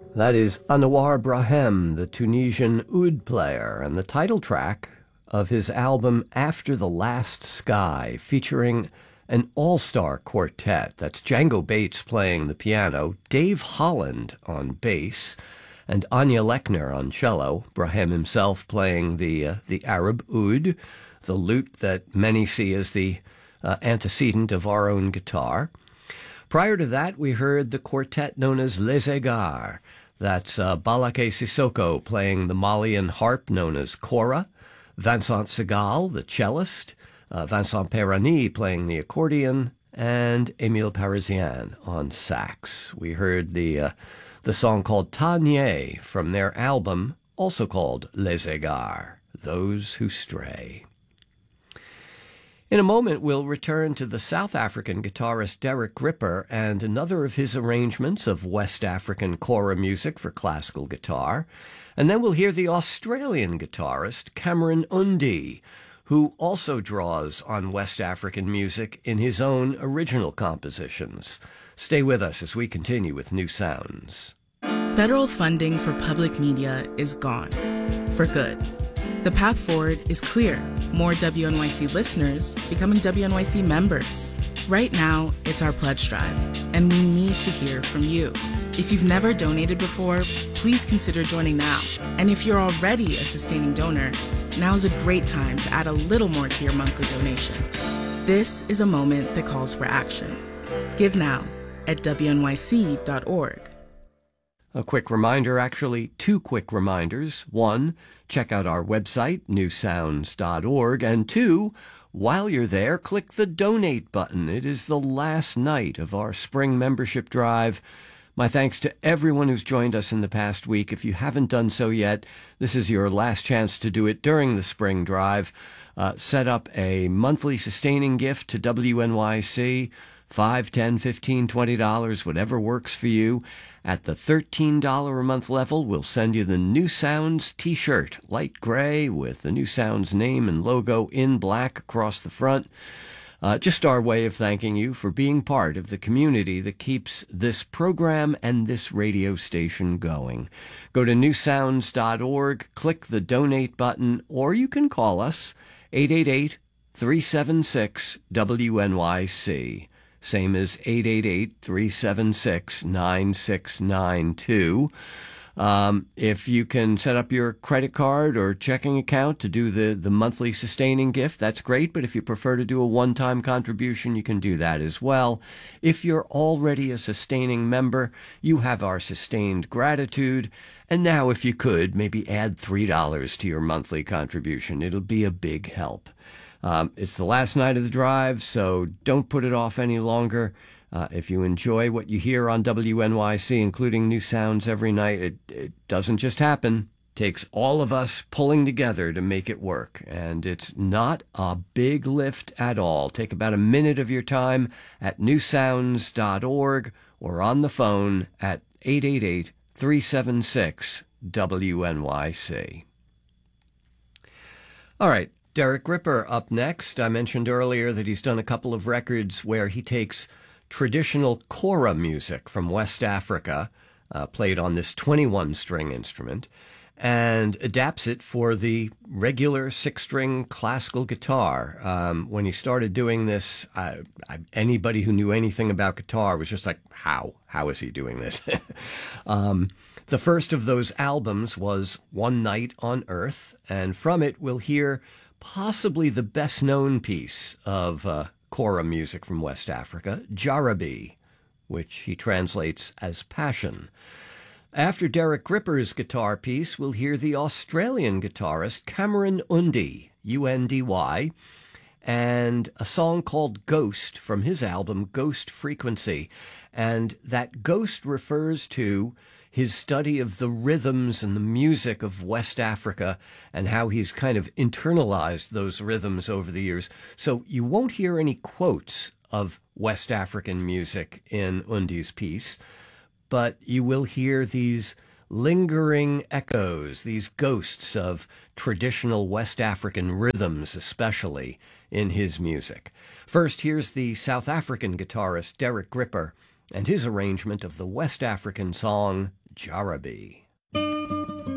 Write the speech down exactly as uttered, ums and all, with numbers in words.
That is Anouar Brahem, the Tunisian oud player, and the title track of his album After the Last Sky, featuring an all-star quartet. That's Django Bates playing the piano, Dave Holland on bass, and Anya Lechner on cello, Brahem himself playing the uh, the Arab oud, the lute that many see as the uh, antecedent of our own guitar. Prior to that, we heard the quartet known as Les Égards. That's uh, Balaké Sissoko playing the Malian harp known as kora, Vincent Segal, the cellist, uh, Vincent Perroni playing the accordion, and Émile Parisien on sax. We heard the uh, the song called Ta Nye from their album, also called Les Égards, Those Who Stray. In a moment, we'll return to the South African guitarist Derek Gripper and another of his arrangements of West African kora music for classical guitar. And then we'll hear the Australian guitarist Cameron Undi, who also draws on West African music in his own original compositions. Stay with us as we continue with New Sounds. Federal funding for public media is gone, for good. The path forward is clear. More W N Y C listeners becoming W N Y C members. Right now, it's our pledge drive, and we need to hear from you. If you've never donated before, please consider joining now. And if you're already a sustaining donor, now's a great time to add a little more to your monthly donation. This is a moment that calls for action. Give now at W N Y C dot org. A quick reminder, actually two quick reminders. One, check out our website, new sounds dot org. And two, while you're there, click the donate button. It is the last night of our spring membership drive. My thanks to everyone who's joined us in the past week. If you haven't done so yet, this is your last chance to do it during the spring drive. Uh, set up a monthly sustaining gift to W N Y C, five, ten, fifteen, twenty dollars, whatever works for you. At the thirteen dollars a month level, we'll send you the New Sounds t-shirt, light gray with the New Sounds name and logo in black across the front. Uh, just our way of thanking you for being part of the community that keeps this program and this radio station going. Go to new sounds dot org, click the donate button, or you can call us, eight eight eight, three seven six, W N Y C. Same as eight eight eight, three seven six, nine six nine two. Um, if you can set up your credit card or checking account to do the, the monthly sustaining gift, that's great. But if you prefer to do a one-time contribution, you can do that as well. If you're already a sustaining member, you have our sustained gratitude. And now, if you could, maybe add three dollars to your monthly contribution. It'll be a big help. Um, it's the last night of the drive, so don't put it off any longer. Uh, if you enjoy what you hear on W N Y C, including new sounds every night, it, it doesn't just happen. It takes all of us pulling together to make it work. And it's not a big lift at all. Take about a minute of your time at new sounds dot org or on the phone at eight eight eight, three seven six, W N Y C. All right. Derek Gripper up next. I mentioned earlier that he's done a couple of records where he takes traditional kora music from West Africa, uh, played on this twenty-one string instrument, and adapts it for the regular six-string classical guitar. Um, when he started doing this, I, I, anybody who knew anything about guitar was just like, how? How is he doing this? um, the first of those albums was One Night on Earth, and from it we'll hear possibly the best-known piece of uh, kora music from West Africa, Jarabi, which he translates as passion. After Derek Gripper's guitar piece, we'll hear the Australian guitarist Cameron Undi, U N D Y, and a song called Ghost from his album Ghost Frequency. And that ghost refers to his study of the rhythms and the music of West Africa and how he's kind of internalized those rhythms over the years. So you won't hear any quotes of West African music in Undi's piece, but you will hear these lingering echoes, these ghosts of traditional West African rhythms, especially in his music. First, here's the South African guitarist Derek Gripper and his arrangement of the West African song Jarabi.